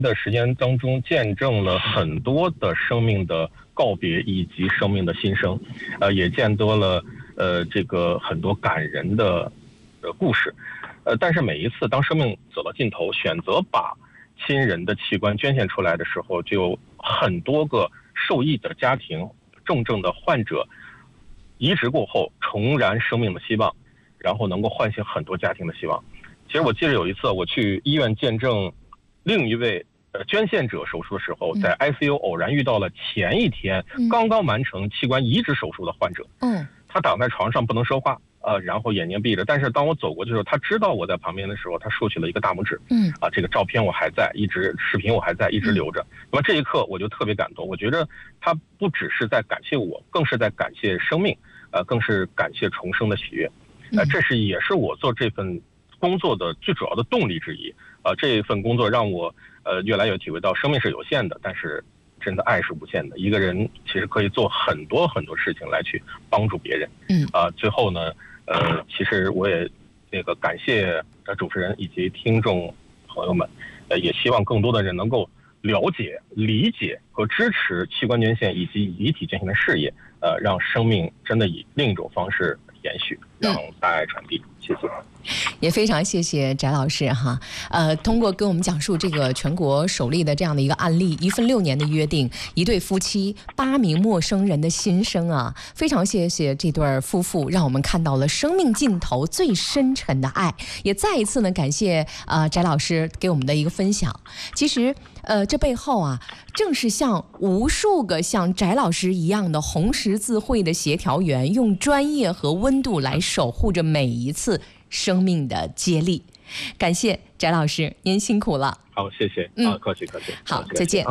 的时间当中，见证了很多的生命的告别以及生命的新生，也见多了这个很多感人的故事，但是每一次当生命走到尽头，选择把亲人的器官捐献出来的时候，就有很多个受益的家庭、重症的患者，移植过后重燃生命的希望，然后能够唤醒很多家庭的希望。其实我记得有一次我去医院见证另一位捐献者手术的时候，在 ICU 偶然遇到了前一天刚刚完成器官移植手术的患者。他躺在床上不能说话，然后眼睛闭着，但是当我走过去的时候，他知道我在旁边的时候，他竖起了一个大拇指。这个照片我还在，一直视频我还在，一直留着。那么这一刻我就特别感动，我觉得他不只是在感谢我，更是在感谢生命，更是感谢重生的喜悦。这也是我做这份工作的最主要的动力之一。这份工作让我越来越体会到生命是有限的，但是真的爱是无限的。一个人其实可以做很多很多事情来去帮助别人。最后呢，其实我也感谢主持人以及听众朋友们，也希望更多的人能够了解、理解和支持器官捐献以及遗体捐献的事业，让生命真的以另一种方式延续，让大爱传递。谢谢。 也非常谢谢翟老师哈，通过跟我们讲述这个全国首例的这样的一个案例，一份6年的约定，一对夫妻，8名陌生人的心声啊，非常谢谢这对夫妇，让我们看到了生命尽头最深沉的爱，也再一次呢感谢翟老师给我们的一个分享。其实这背后啊，正是像无数个像翟老师一样的红十字会的协调员，用专业和温度来守护着每一次生命的接力。感谢翟老师，您辛苦了。 好，谢谢。客气。 好，再见。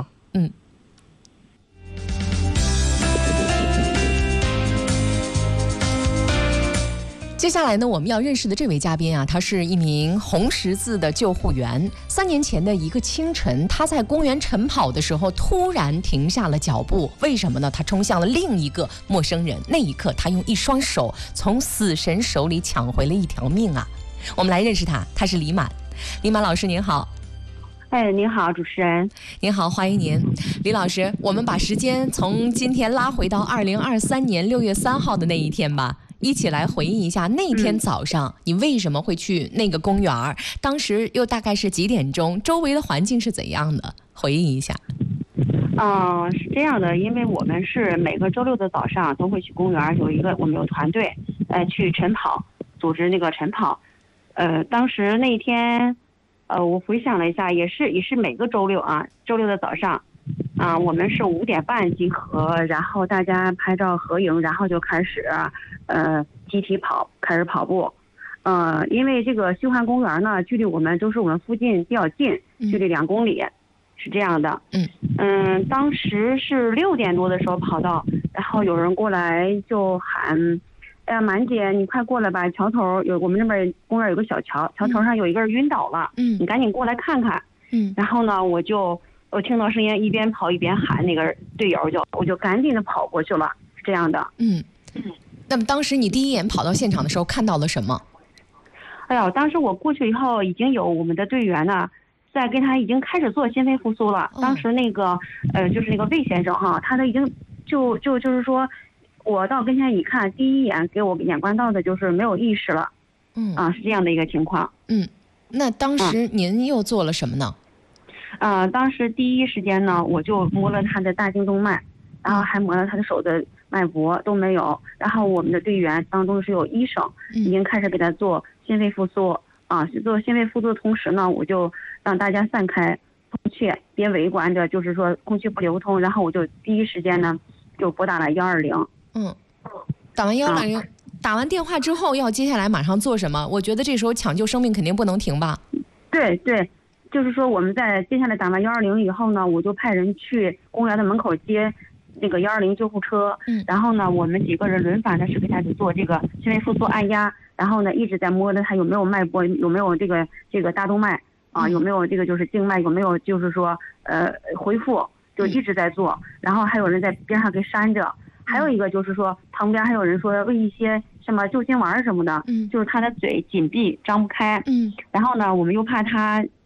接下来呢，我们要认识的这位嘉宾啊，他是一名红十字的救护员。3年前的一个清晨，他在公园晨跑的时候突然停下了脚步。为什么呢？他冲向了另一个陌生人，那一刻他用一双手从死神手里抢回了一条命啊！我们来认识他，他是李满。李满老师您好。 您好，主持人。 您好，欢迎您。李老师，我们把时间从今天拉回到2023年6月3号的那一天吧，一起来回忆一下那天早上你为什么会去那个公园，当时又大概是几点钟，周围的环境是怎样的，回忆一下。 是这样的，因为我们是每个周六的早上都会去公园，我们有团队去晨跑，组织那个晨跑。当时那天我回想了一下，也是每个周六的早上我们是5点半集合，然后大家拍照合影，然后就开始集体开始跑步。因为这个西环公园呢，距离我们附近比较近，距离2公里，是这样的。当时是6点多的时候跑到，然后有人过来就喊：“哎呀，满姐，你快过来吧！桥头我们那边公园有个小桥，桥头上有一个人晕倒了，你赶紧过来看看。”然后呢，我听到声音，一边跑一边喊那个队友，我就赶紧的跑过去了，是这样的。 那么当时你第一眼跑到现场的时候看到了什么？ 哎呀，当时我过去以后，已经有我们的队员呢，在跟他已经开始做心肺复苏了。当时那个就是那个魏先生哈，他都已经就是说，我到跟前一看，第一眼给我眼观到的就是没有意识了。是这样的一个情况。 那当时您又做了什么呢？ 当时第一时间呢，我就摸了他的大颈动脉，然后还摸了他的手的脉搏，都没有。然后我们的队员当中是有医生，已经开始给他做心肺复苏。做心肺复苏的同时呢，我就让大家散开，空气别围观着，就是说空气不流通。然后我就第一时间呢，就拨打了120。 打完120，打完电话之后要接下来马上做什么？我觉得这时候抢救生命肯定不能停吧？ 对，就是说我们在接下来打完120以后呢，我就派人去公园的门口接那个120救护车。然后呢，我们几个人轮番的是给他做这个心肺复苏按压，然后呢一直在摸着他有没有脉搏，有没有这个大动脉有没有这个就是静脉，有没有就是说恢复，就一直在做。然后还有人在边上给扇着。还有一个就是说，旁边还有人说喂一些什么救心丸什么的，就是他的嘴紧闭张不开。然后呢，我们又怕他心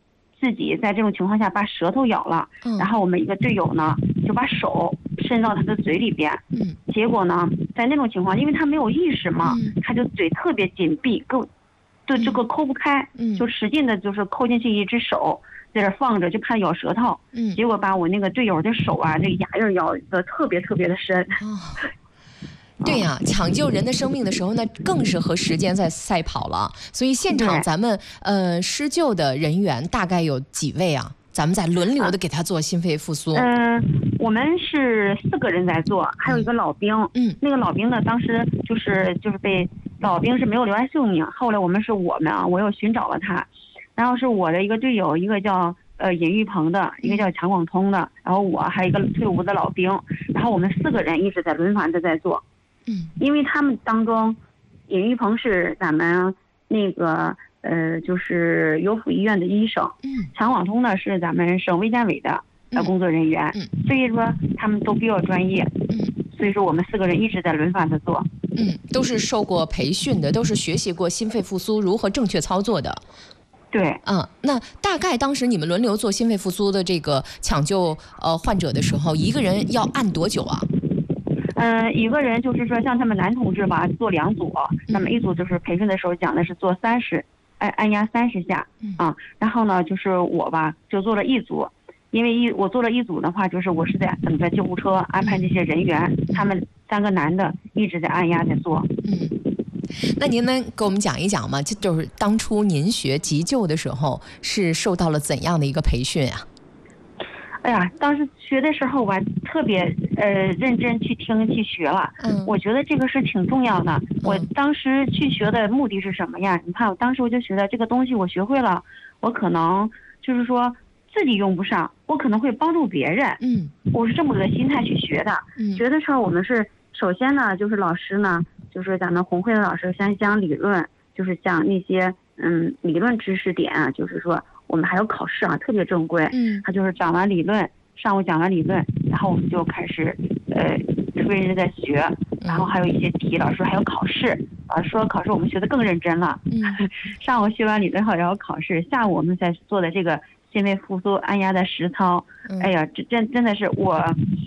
自己在这种情况下把舌头咬了，然后我们一个队友呢就把手伸到他的嘴里边，结果呢在那种情况，因为他没有意识嘛，他就嘴特别紧闭，对这个抠不开，就使劲的就是抠进去一只手在这放着，就怕咬舌头，结果把我那个队友的手啊，这个牙印咬得特别特别的深。 对呀，抢救人的生命的时候，那更是和时间在赛跑了。所以现场咱们施救的人员大概有几位啊？咱们在轮流的给他做心肺复苏。 我们是4个人在做，还有一个老兵。那个老兵呢，当时就是被老兵是没有留下性命。后来我们我又寻找了他，然后是我的一个队友，一个叫尹玉鹏的，一个叫强广通的，然后我还有一个退伍的老兵，然后我们4个人一直在轮番的在做。因为他们当中，尹玉鹏是咱们那个就是优抚医院的医生，强广通呢是咱们省卫健委的工作人员，所以说他们都比较专业，所以说我们4个人一直在轮番的做。 都是受过培训的，都是学习过心肺复苏如何正确操作的。 对， 那大概当时你们轮流做心肺复苏的这个抢救患者的时候，一个人要按多久啊？ 一个人就是说像他们男同志吧，做2组，那么一组就是培训的时候讲的是做按压30下然后呢就是我吧就做了1组，因为我做了1组的话，就是我是在等着救护车安排这些人员，他们3个男的一直在按压在做。 那您能给我们讲一讲吗？就是当初您学急救的时候是受到了怎样的一个培训啊？ 哎呀，当时学的时候我特别认真去听去学了，我觉得这个是挺重要的。我当时去学的目的是什么呀？你看我当时我就觉得这个东西我学会了，我可能就是说自己用不上，我可能会帮助别人。我是这么个心态去学的。学的时候我们是首先呢，就是老师呢，就是咱们红会的老师先讲理论，就是讲那些理论知识点啊，就是说我们还有考试啊，特别正规。他就是讲完理论，上午讲完理论，然后我们就开始特别认真在学，然后还有一些题，老师还有考试，老师说考试我们学得更认真了。上午学完理论后，然后考试，下午我们在做的这个心肺复苏按压的实操。哎呀，真的是我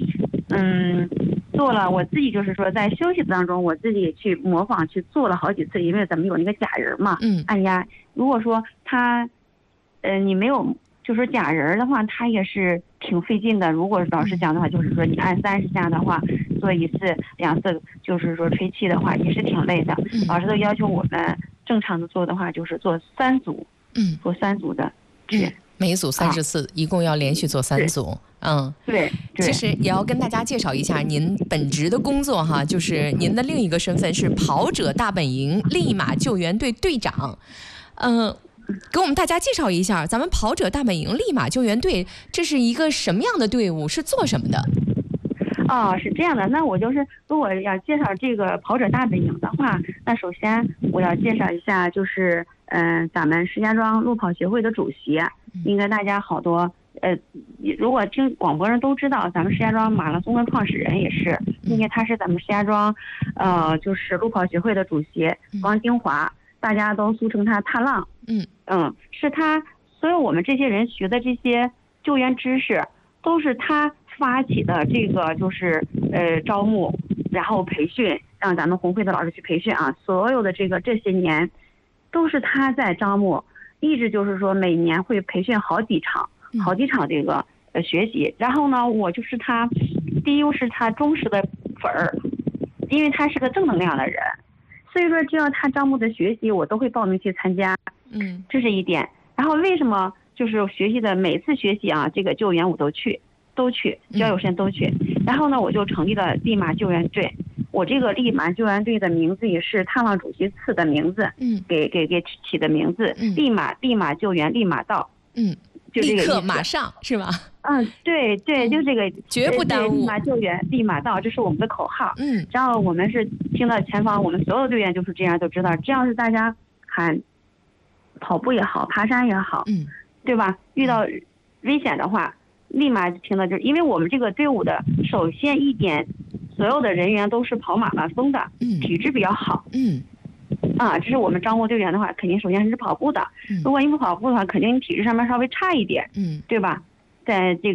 做了，我自己就是说在休息当中，我自己去模仿去做了好几次，因为咱们有那个假人嘛，按压。如果说他你没有就是假人的话，他也是挺费劲的。如果老师讲的话，就是说你按30下的话，做1次2次，就是说吹气的话也是挺累的。老师都要求我们正常的做的话，就是做3组，做3组的。 每一组30次，一共要连续做3组。 对。 其实也要跟大家介绍一下您本职的工作哈，就是您的另一个身份是跑者大本营立马救援队队长。给我们大家介绍一下，咱们跑者大本营立马救援队这是一个什么样的队伍，是做什么的？ 是这样的。那我就是如果要介绍这个跑者大本营的话，那首先我要介绍一下，就是咱们石家庄路跑协会的主席，应该大家好多如果听广播人都知道，咱们石家庄马拉松的创始人也是，因为他是咱们石家庄就是路跑协会的主席王金华，大家都俗称他踏浪。是他，所有我们这些人学的这些救援知识，都是他发起的。这个就是招募，然后培训，让咱们红会的老师去培训啊。所有的这些年，都是他在招募，一直就是说每年会培训好几场这个学习。然后呢，我就是他，第一是他忠实的粉儿，因为他是个正能量的人，所以说只要他招募的学习，我都会报名去参加。这是一点。然后为什么就是学习的每次学习啊，这个救援我都去，只要有时间都去。然后呢，我就成立了立马救援队。我这个立马救援队的名字也是踏浪主席赐的名字，给起的名字，立马救援，立马到，就这个立刻马上是吧？ 对，就这个绝不耽误。 立马救援，立马到，这是我们的口号。然后我们是听到前方，我们所有队员就是这样，都知道，只要是大家喊跑步也好，爬山也好，对吧？遇到危险的话，立马听到，就是因为我们这个队伍的首先一点，所有的人员都是跑马拉松的，体质比较好。 啊，这是我们招募队员的话，肯定首先是跑步的。如果你不跑步的话，肯定你体质上面稍微差一点，对吧？在这个。